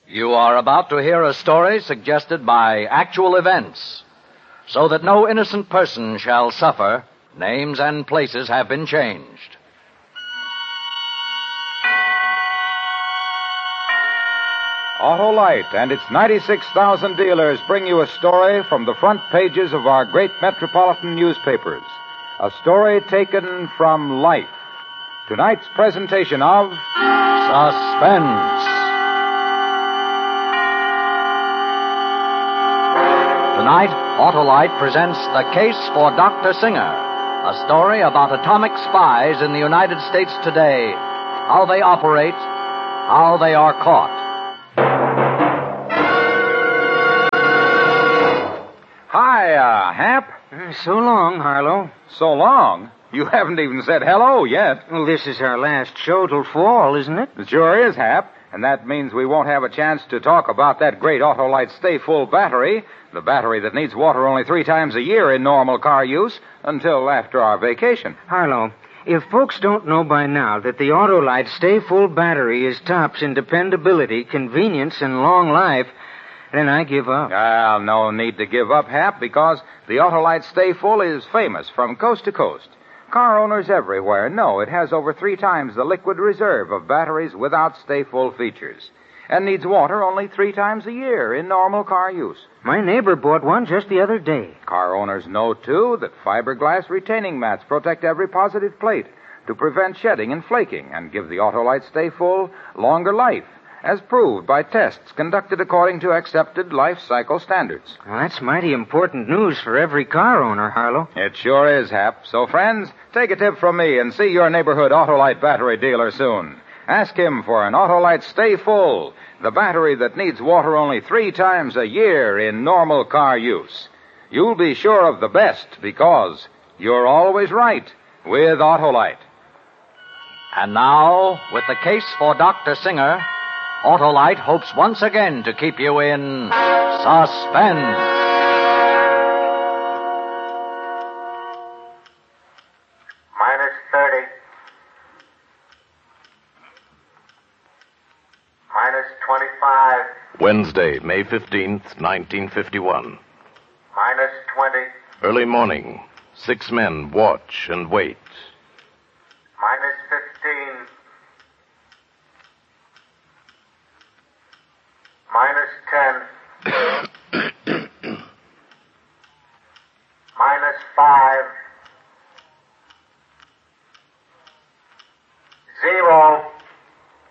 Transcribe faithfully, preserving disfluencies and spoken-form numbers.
You are about to hear a story suggested by actual events. So that no innocent person shall suffer, names and places have been changed. Autolite and its ninety-six thousand dealers bring you a story from the front pages of our great metropolitan newspapers. A story taken from life. Tonight's presentation of Suspense. Tonight, Autolite presents The Case for Doctor Singer, a story about atomic spies in the United States today, how they operate, how they are caught. Hi, uh, Hap. Uh, so long, Harlow. So long? You haven't even said hello yet. Well, this is our last show till fall, isn't it? It sure is, Hap. And that means we won't have a chance to talk about that great Autolite Stay Full battery, the battery that needs water only three times a year in normal car use, until after our vacation. Harlow, if folks don't know by now that the Autolite Stay Full battery is tops in dependability, convenience, and long life, then I give up. Well, no need to give up, Hap, because the Autolite Stay Full is famous from coast to coast. Car owners everywhere know it has over three times the liquid reserve of batteries without Stay Full features, and needs water only three times a year in normal car use. My neighbor bought one just the other day. Car owners know, too, that fiberglass retaining mats protect every positive plate to prevent shedding and flaking and give the Autolite Stay Full longer life, as proved by tests conducted according to accepted life cycle standards. Well, that's mighty important news for every car owner, Harlow. It sure is, Hap. So, friends, take a tip from me and see your neighborhood Autolite battery dealer soon. Ask him for an Autolite Stay Full, the battery that needs water only three times a year in normal car use. You'll be sure of the best because you're always right with Autolite. And now, with The Case for Doctor Singer, Autolite hopes once again to keep you in suspense. Minus thirty. Minus twenty-five. Wednesday, May fifteenth, nineteen fifty-one. Minus twenty. Early morning. Six men watch and wait. Minus fifteen. Minus ten.